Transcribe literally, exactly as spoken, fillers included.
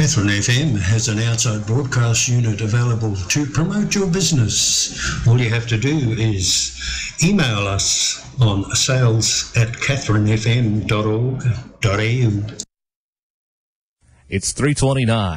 Catherine F M has an outside broadcast unit available to promote your business. All you have to do is email us on sales at catherine f m dot org dot a u. It's three twenty-nine.